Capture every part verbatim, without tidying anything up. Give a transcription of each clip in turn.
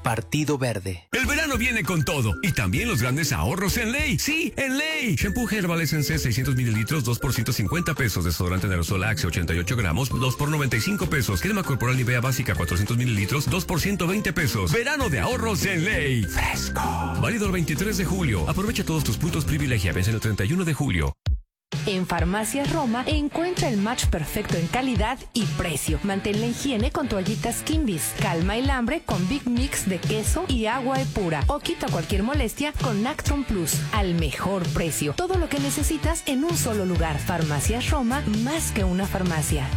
Partido Verde. El verano viene con todo y también los grandes ahorros en Ley. Sí, en Ley. Shampoo Herbal Essence seiscientos mililitros, dos por ciento cincuenta pesos. Desodorante de aerosol Axe ochenta y ocho gramos, dos por noventa y cinco pesos. Crema corporal Nivea básica cuatrocientos mililitros, dos por ciento veinte pesos. Verano de ahorros en Ley. Fresco. Válido el veintitrés de julio. Aprovecha todos tus puntos privilegia. Vence el treinta y uno de julio. En Farmacias Roma encuentra el match perfecto en calidad y precio. Mantén la higiene con toallitas Kimbis. Calma el hambre con Big Mix de queso y agua Epura. O quita cualquier molestia con Nactron Plus. Al mejor precio. Todo lo que necesitas en un solo lugar. Farmacias Roma, más que una farmacia.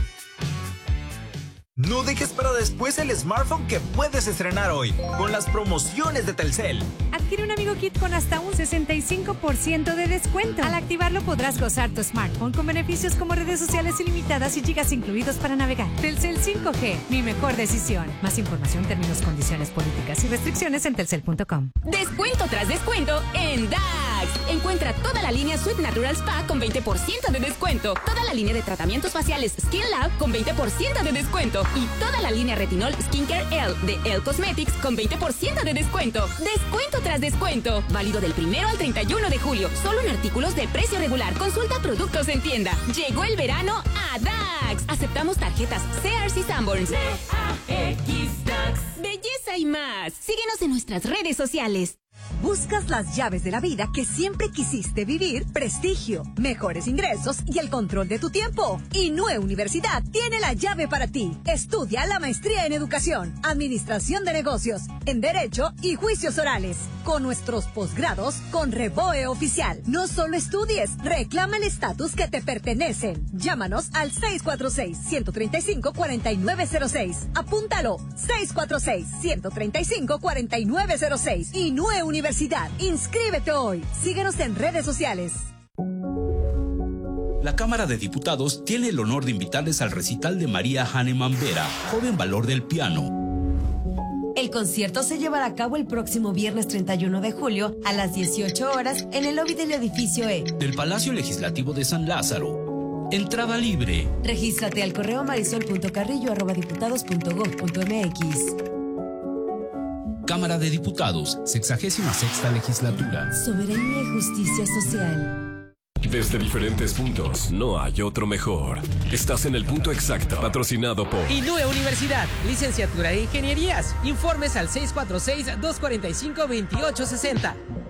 No dejes para después el smartphone que puedes estrenar hoy con las promociones de Telcel. Adquiere un Amigo Kit con hasta un sesenta y cinco por ciento de descuento. Al activarlo podrás gozar tu smartphone con beneficios como redes sociales ilimitadas y gigas incluidos para navegar. Telcel cinco G, mi mejor decisión. Más información, términos, condiciones, políticas y restricciones en telcel punto com. Descuento tras descuento en Dax. Encuentra toda la línea Sweet Natural Spa con veinte por ciento de descuento. Toda la línea de tratamientos faciales Skin Lab con veinte por ciento de descuento. Y toda la línea Retinol Skincare L de Elle Cosmetics con veinte por ciento de descuento. Descuento tras descuento. Válido del primero al treinta y uno de julio. Solo en artículos de precio regular. Consulta productos en tienda. Llegó el verano a Dax. Aceptamos tarjetas C R C Sanborns. D A X Dax. Belleza y más. Síguenos en nuestras redes sociales. ¿Buscas las llaves de la vida que siempre quisiste vivir? Prestigio, mejores ingresos y el control de tu tiempo. Inue Universidad tiene la llave para ti. Estudia la maestría en educación, administración de negocios, en derecho y juicios orales. Con nuestros posgrados con Reboe Oficial. No solo estudies, reclama el estatus que te pertenecen. Llámanos al seis cuatro seis, uno tres cinco, cuatro nueve cero seis. Apúntalo, seis cuatro seis, uno tres cinco, cuatro nueve cero seis. Inue Universidad. Inscríbete hoy. Síguenos en redes sociales. La Cámara de Diputados tiene el honor de invitarles al recital de María Hahnemann Vera, joven valor del piano. El concierto se llevará a cabo el próximo viernes treinta y uno de julio a las dieciocho horas en el lobby del edificio E del Palacio Legislativo de San Lázaro. Entrada libre. Regístrate al correo marisol punto carrillo arroba diputados punto gob punto mx. Cámara de Diputados, sexagésima sexta legislatura. Soberanía y justicia social. Desde diferentes puntos, no hay otro mejor. Estás en el punto exacto, patrocinado por Inue Universidad, licenciatura de Ingenierías. Informes al seis cuatro seis, dos cuatro cinco, dos ocho seis cero.